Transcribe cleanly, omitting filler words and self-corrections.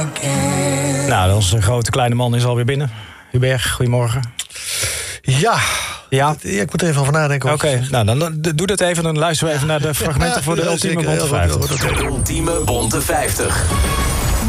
Nou, onze grote kleine man is alweer binnen. Hubert, goedemorgen. Ja. Ja, ik moet er even over nadenken. Oké, nou dan doe dat even. Dan luisteren we even naar de fragmenten voor de ultieme Bonte 50. De ultieme Bonte 50.